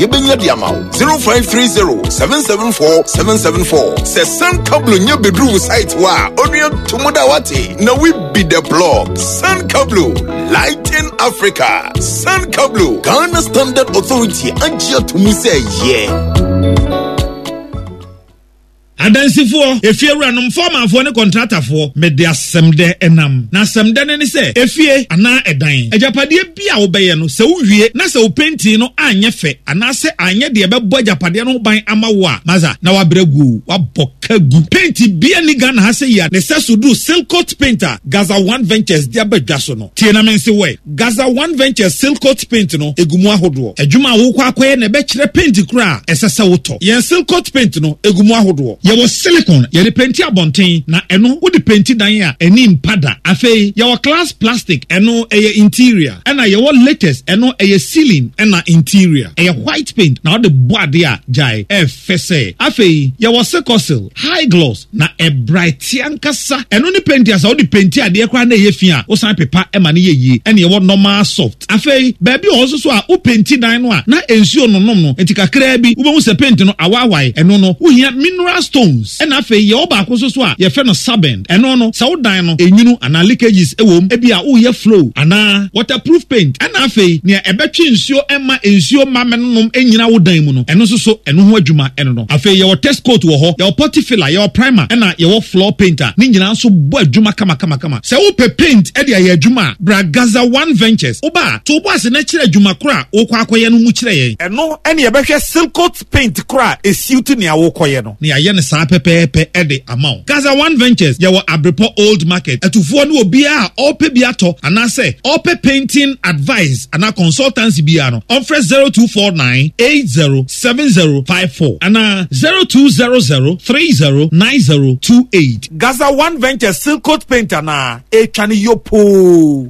yebenya diamao 0530-774-774. Se Sun Cable nye bedroom site wa onye tumuda wate na we be the plug. Sun Cable, lighting Africa. Sun Cable, Ghana Standard Authority anjia tumise yeah. Adansifo efie ranom former fo ne contractor fo me de asemde enam na asemde ne se efie ana edan ejapade bia wo beye no se uwie na se openti no anye fe ana se anye de bebo ejapade no ban amawo a maza na wabregu wabokagu paint bia ni Ghana ha se ya ne se sudu Silcoat painter Gaza One Ventures de abadwaso no tie na mense we Gaza One Ventures Silcoat paint no egumu ahodo adwuma wo kwa akoye na be kire paint kura esese woto ye Silcoat paint no egumu ahodo yawo silicone yɛde penti abɔnten na ɛno wode penti dan a ɛni mpada afei yɛwɔ class plastic ɛno ɛyɛ interior ɛna yɛwɔ latest ɛno ɛyɛ ceiling ɛna interior ɛyɛ white paint na wode bɔ ade a gyae ɛfɛ sɛ afei yɛwɔ secosil high gloss na bright ankasa ɛno ne penti asa wode penti adeɛ koraa na ɛyɛ fi a wosan pepa ɛma ne yɛ yie ɛna yɛwɔ normal soft afei baabi wɔ so so a wo penti dan no a na nsuo nonom no nti kakraa bi wobɛhu sɛ penti no awaawae ɛno no wohia mineral stones and afe ye oba ko so a ye fe no sabend eno no sa wodan no enyunu ana leakages ewom ebi a wo ye flow ana waterproof paint and afe ne ebetwe nsuo ema nsuo mamennom enyina wodan mu no eno so eno ho adwuma eno no afe ye wo test coat wo ho ye wo potty filler ye wo primer and ye wo floor painter ni nyina so bo adwuma kama se wo pe paint e de ye adwuma bra Gaza One Ventures oba to bo ase na kire adwuma kora wo kwa akoye no mu kire ye eno ene ye behwe Silcoat paint kora esiuti ne awo koye no ne ye ne sa pepe ede amount Gaza One Ventures yawo Abrepo Old Market atufo no obia ope biato anase ope painting advice ana consultancy bia no offer 0249807054 ana 0200309028 Gaza One Ventures Silcoat painter na etwane yopo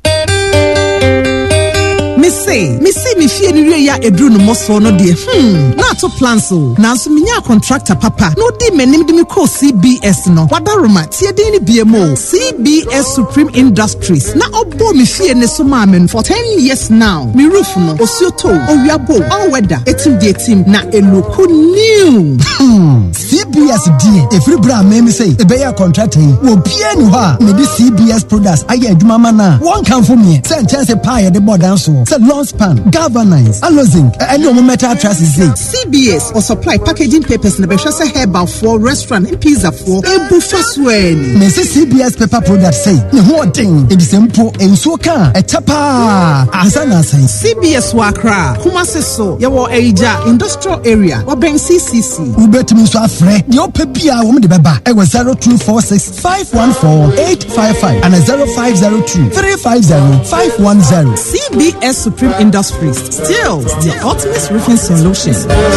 Missy, me fear the ya edru no moso no de. Na to plans o. Na so minya contractor papa. No di menim de me call CBS no. Wadaroma tie de ni BMO. CBS Supreme Industries. Na obo me fear ne so mamen for 10 years now. Me roof no osioto, owiabo, all weather. Etim de team na eloku new. CBS die. Every bra me say e be ya contracting. Wo bia ni ha. Me di CBS products aye adwuma ma na. One can for me. Say chance pie de board so. Lawn span, galvanize, alozinc, and no metal trusses. CBS or supply packaging papers in the Beshasa Herbal for restaurant and pizza for a buffet swen. Mrs. CBS paper products say, no more thing, it is simple and so can a tapa. Asana say CBS Wakra, Kumaseso, Yawo Eja, industrial area, or Ben CCC. Ubet Musafre, your pepia woman de baba. I was 0246 514 855 and a 0502 350 510. CBS Supreme Industries, still the ultimate roofing solution.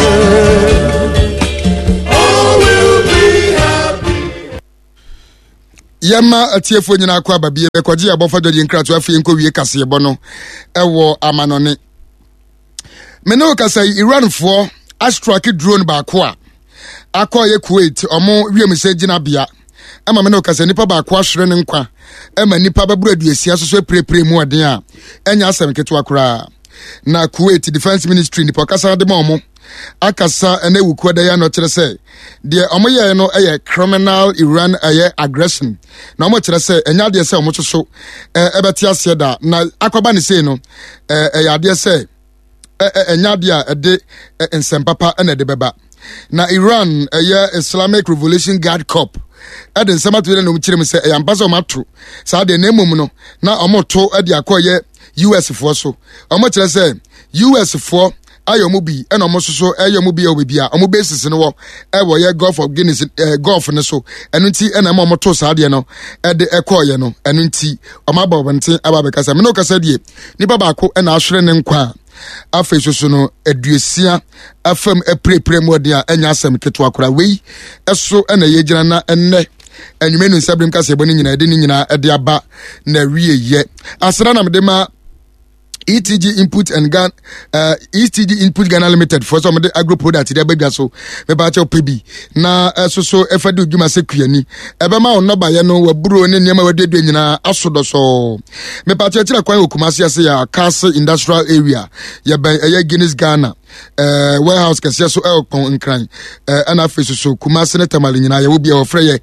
Yema atiefo nyina akwa babie bekwaji abofa dodi nkratu afi enko wie kase ebo no ewo amanone meno kasa Iran fo astrike drone ba ko akwa Kuwait omo wiemse gina bia ama meno kasa nipa ba ko ahwere ne nkwa ama nipa baburu aduasia asoso prepre mu oden a enya asem keto akura na Kuwait Defense Ministry nipa kasa de momo akasa ene wukwada ya no kire se de omoye no eye criminal Iran eye aggression na omo kire se enya de se omo soso ebeti ase da na akoba ne se no eye de se enya de a de ensempapa ene de beba na Iran eye Islamic Revolution Guard Corps eden samatu no kire me se eye ampasa omatro sa de na emom no na omoto ade akoye US for so omo kire se US for ayomubi ena omososo ayomubi obibia omo basis no wo ewo ye Gulf of Guinea Gulf ne so enu nti ena ma omoto saade no ede ekoye no enu nti omaba obonten ababekasa me no kasa die nipa baako ena ahwere ne nkwa afa soso no aduasia afam aprepre mode a enya asem keto akora wei eso ena ye gina na enne enwumenu nsabrim kasa ebo ni nyina ede ni nyina ede aba na wie ye asra na medema ETG Input and Ghana ETG Input Ghana Limited for some of the agro products they be so me ba che PB na so efadu dwuma sekuani ebe ma on ba ye no waburo ne niam wadedu nyina asodo so me ba che kira kwan okumasi ase ya Castle Industrial Area ye ben eye Guinness Ghana warehouse kɛseɛ so ɛkɔn nkran ɛna afei so Kumasi ne Tamale nyinaa yɛwɔ bi a wɔfrɛ yɛ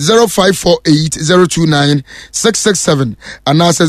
0548029667 anaasɛ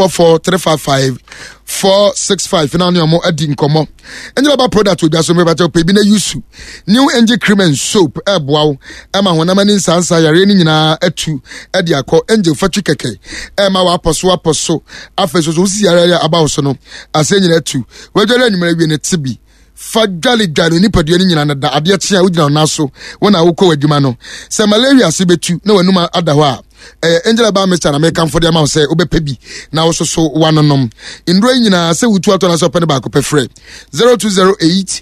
0244355465 na ne ɔmo adi nkɔmmɔ ɛnyɛ ba product odwa so mebata pɛ bi na yusu new engine cream and soap ɛboa wo ɛma honam ani nsansa yare ne nyinaa atu ɛde akɔ engine fatwi kɛkɛ ɛma wa apɔso afei so wosi yare aba wo so no asɛ nyina atu wadware anwumere wie ne tibi fa dwale ni padua ni nyina na da ade kye a wogina na so wona wokɔ wadwuma no sɛ malaria se betu na wanuma ada hɔ a Angela ba Mr. na make for them say obepe bi na wo so wanonom indro nyina sɛ wutu ato na so pɛ ba ko pɛ frɛ 0208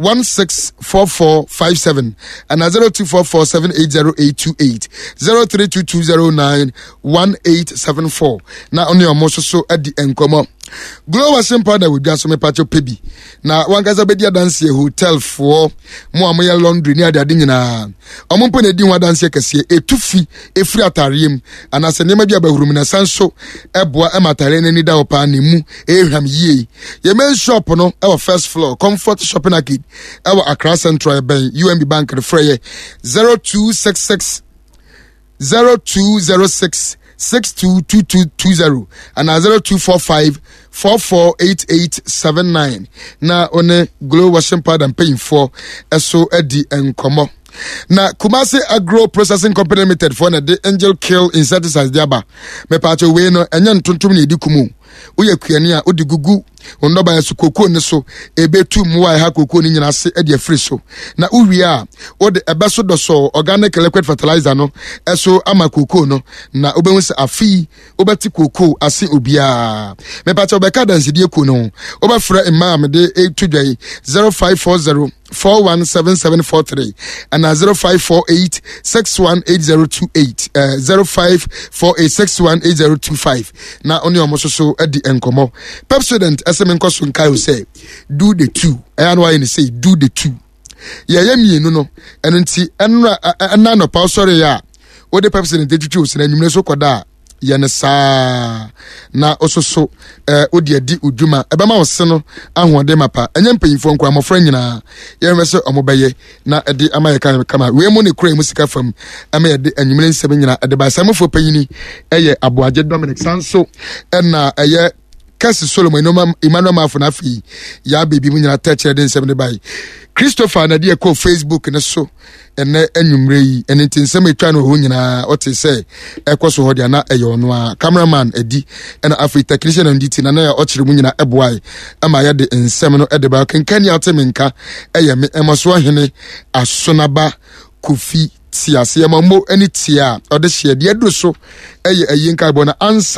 164457 and 0244780828 0322091874 na oni omo so adi enkomo Global Powder with just me patcho pebi na wankaza bedi adanse hotel for mo amoya laundry ni ade nyina ompo na di ho adanse kase etufi efri atariem anase nema bia bahurum na sanso eboa ematare na ni da opa na mu ehwam yie ye men shop no e first floor Comfort Shopping Arcade e Accra Central Ben UMB Bank the frey 0266 622220 and 0245448879 na one glow washing powder and paying for eso edi enkomo na Kumasi Agro Processing Company Limited for na the Angel Kill Insecticides diaba me pacho we no enya ntontom na edi kumu uye kuani a odi gugu ondoba ya sukoko ne so ebetu muwa ha kokoko ni nyina se edi afri so na uwie a odi ebeso doso organic liquid fertilizer no eso ama kokoko no na obehu se afi obeti kokoko ase obia me pacho obeka dance die ku no obafra imam de 82 0540 417743 and 0548618028 0548618025 na oni omososo edi enkomo Pepsodent esemenkoso nkai say do the two and why you say do the two ye mienu no eno nti enna no pa sorry ya wo de Pepsodent etutu osina nyimre so koda ye ne saa na ososo odi adi udwuma ebema wose no ahode mapa enye mpanyifo nkwa amofra nyina ye mese omobeye na edi amaye kama we mu ne kura mu sika fam ama ye de anyimre nsem nyina ede ba samfo panyini eye Aboaje Dominic Sanso na eye Kasi Solomon Emmanuel Mafunafi ya baby mu nyina touch den nsem de bai Christopher na de ko Facebook ne so ene anwumre yi ene tinsem etwa no ho nyina ote se ekoso ho de na eyo no a cameraman edi ena Afri technician and DT na ya ochire mu nyina eboai ama ya de nsem no ede ba kenkani atemenka eye me emoso hene asonaba Kofi tiase mambo eni tia ode hye de aduro so eye ayinka bo na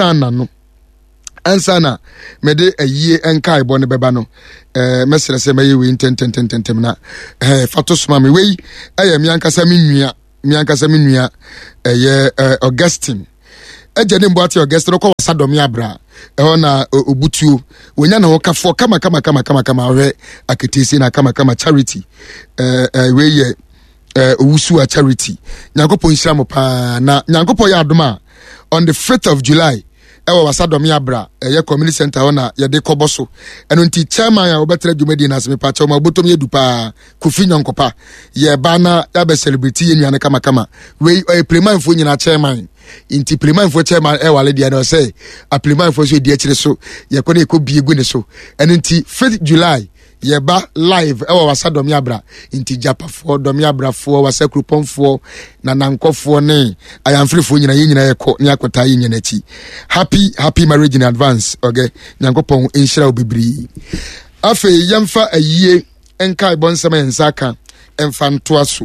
ansana mede ayie enkai bo ne beba no mesere se maye we tentem na fatosuma me we eye mi ankasa me nua eye Augustine ejene mbo ati Augustine ko wasadom ya bra ho na obutuo wonya na ho kafo kama hwe aketisi na kama charity we ye owusu a charity nyankopon hyiram pa na nyankopon ya adoma on the 5th of July ewa wasadom ya bra ye community center ona ye de koboso eno nti chairman ya obetre dwumadi na aseme pa chairman botom ye dupa Kofi Nyankopa ye bana ya be celebrity ye nwane kama we pleman fo nyina chairman inti pleman fo chairman wale dia no say a pleman fo so di akire so ye ko na ko biegu ne so eno nti 5th July yeba live ewa wasadom ya bra inti japafo dom ya bra fo wasakrupomfo na nankofo ne ayamfrefo nyina ye nyina yeko ne akota ye nyina chi happy marriage in advance okay nyankopon enhyira obibiri afe yemfa ayie enkai bonsema ensaka emfanto aso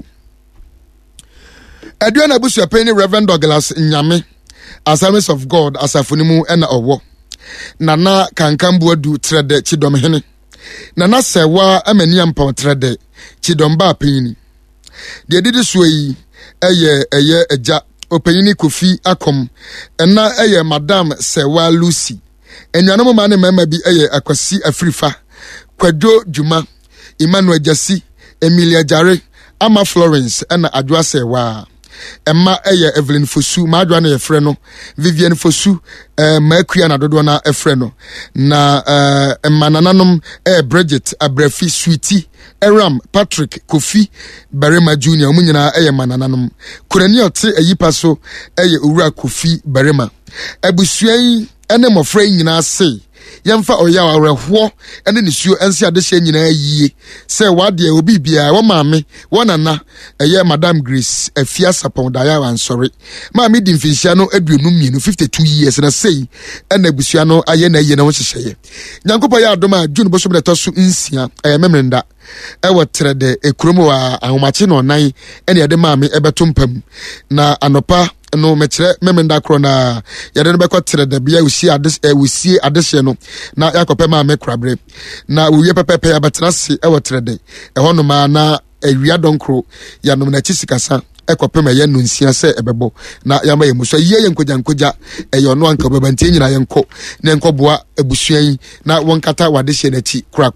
aduana busu peni Reverend Douglas Nyame Assemblies of God asafonimu ena owo nana kankambu adu trede chidom hene na sewa amani ampa trede chidomba apini de didi suyi eye eja opanyini Kofi akom na eye Madam Sewa Lucy enyanom ma ne mama bi eye Akwasi Afrifa Kwadwo Juma Emmanuel Jasi Emilia Jare Ama Florence na Adwa Sewa Emma Evelyn Fosu Madwana Efreno Vivian Fosu Mercury na dodo na Efreno na Emma nananom Bridget Abrefi Sweetie Eram Patrick Kofi Barema Junior munyina manananom kurani ote ayipa so Ura Kofi Barema abusuai ene mofra nyina se yamfa oya awrehwo ene nisuo ense adehye nyina yie se wade obi bia wo maame wonana Madam Grace afia sapon daya wansori maame di mfinhia no aduonum mienu 52 years na sei ene abusua no aye na yie na wo hyehyeye nyankopɔ ya adoma June bo so be to so nsia memrenda ewo trede ekromo wa ahomache no nan ene yade maame ebeto mpam na anopa no mekire memenda kro na yade no bekotere da bia usie adehye no na yakope ma me krabre na uwie pepepe ya batrase ewotrede ehono ma na awia donkro ya no na chisikasa ekope ma ye no nsia se ebebo na ya ma yemuso ye yenkoja eyo no anka babantie nyina yenko na enkoboa abusuan na wonkata wadehye na chi kra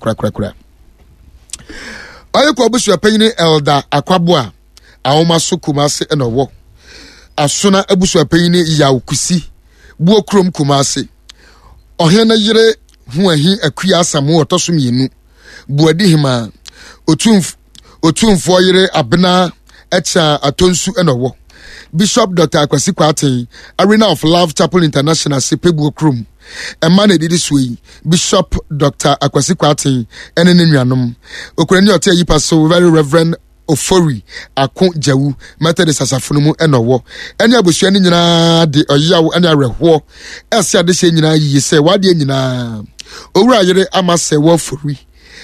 ayeko abusua panyine Elda Akwabo a so Kumase enowo asona abusua panyine Yawkusi buo krom Kumase ohena yire hu ahi akua asamo otoso mienu buadi hima otumfo yire abena echa atonsu enowo Bishop Dr. Akwasi Kwaten Arena of Love Chapel International sepebuo krom Emma na didi suyi Bishop Dr. Akwasi Kwaten ene nnuanom okurani ote ayipa so very reverend Ofori Akon Jawu Methodist asafunu mu enowo ene abusua ni nyina de oyawo ene arehwo ese ade hye nyina yi se wade nyina owura yere amase wo Ofori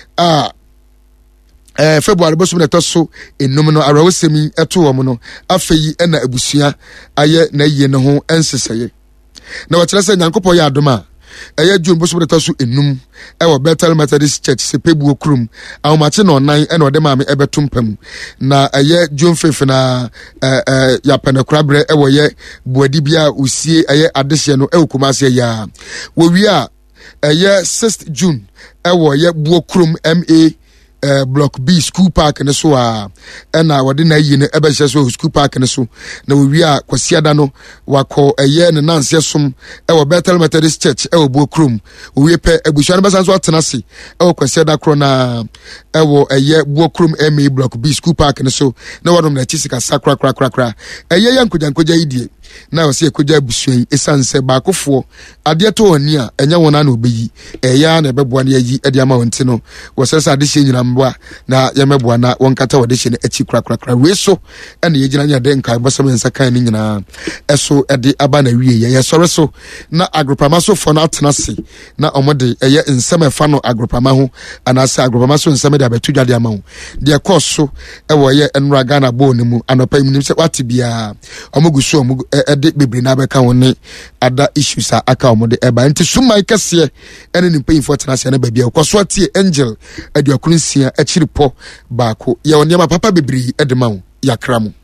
February boso na toso enum no arawosemi eto wo mu no afeyi ena abusua aye na yiye ne ho enseseye na wachira se nyankopɔ ya adoma June boso na toso enum ewo Bethel Methodist Church sepebuo krum ahomache no nan ena ode maame ebetumpam na June 5 na ya penekrabre ewo ye buadi bia usie adehye no Kumase ya wo wi a 6th June ewo ye buo krum MA Block B School Park ne so na wode na yi ne ebehye so School Park ne so na wo wi a kwasiada no wako ne nanse som ewo Bethel Methodist Church ewo Bokrom wo wi pe abusua no besan so atenase ewo kwasiada kro na ewo Bokrom MA Block B School Park ne so na wodom na chisika sakra yankoja idie na wo se ekoja abusua yi esanse baakofo ade to oni a enya wona na obeyi na ebeboa na yi ade ama wonte no wo sesa ade hye nyina mboa na yemeboa na wonkata wode hye ne achi krakra we so ene yegyina nya de nkai bosam nsa kan ni nyina eso ede aba na wie ye sore so na agropama so fo na atenase na omode nsem efa no agropama ho anase agropama so nsem de abetu dwade ama ho de koso ewo ye enra Ghana bo ne mu anopa imnim se wate bia omoguso ede bebre na beka woni ada issues aka omode eba nti sumai kase ene ni paying tenase na babia koso atie angel aduakunsia achiripo baako ye woni ma papa bebre ede ma wo yakramu